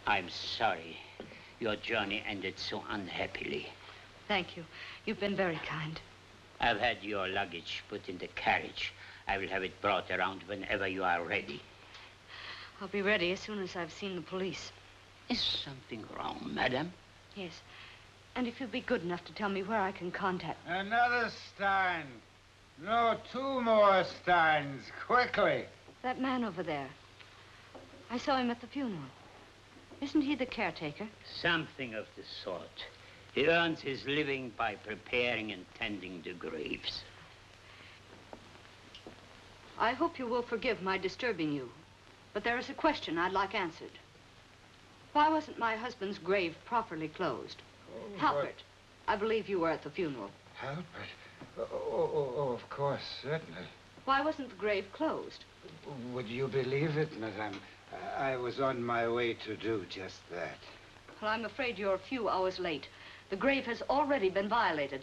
I'm sorry. Your journey ended so unhappily. Thank you. You've been very kind. I've had your luggage put in the carriage. I will have it brought around whenever you are ready. I'll be ready as soon as I've seen the police. Is something wrong, madam? Yes. And if you'd be good enough to tell me where I can contact... Another Stein. No, 2 more Steins. Quickly. That man over there. I saw him at the funeral. Isn't he the caretaker? Something of the sort. He earns his living by preparing and tending the graves. I hope you will forgive my disturbing you, but there is a question I'd like answered. Why wasn't my husband's grave properly closed? Halpert, I believe you were at the funeral. Halpert? Oh, of course, certainly. Why wasn't the grave closed? Would you believe it, madame? I was on my way to do just that. Well, I'm afraid you're a few hours late. The grave has already been violated.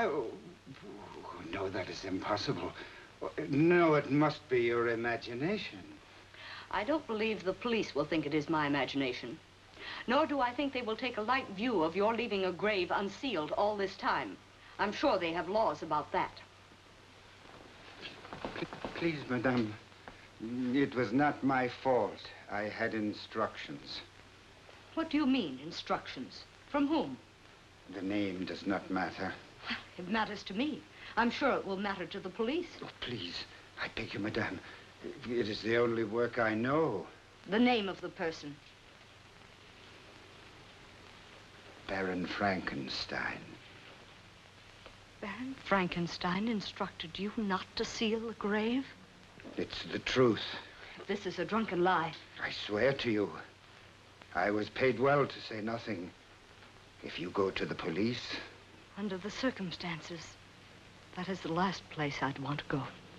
No, that is impossible. No, it must be your imagination. I don't believe the police will think it is my imagination. Nor do I think they will take a light view of your leaving a grave unsealed all this time. I'm sure they have laws about that. Please, madame, it was not my fault. I had instructions. What do you mean, instructions? From whom? The name does not matter. It matters to me. I'm sure it will matter to the police. Oh, please, I beg you, madame. It is the only work I know. The name of the person. Baron Frankenstein. Baron Frankenstein instructed you not to seal the grave? It's the truth. This is a drunken lie. I swear to you. I was paid well to say nothing. If you go to the police... Under the circumstances, that is the last place I'd want to go.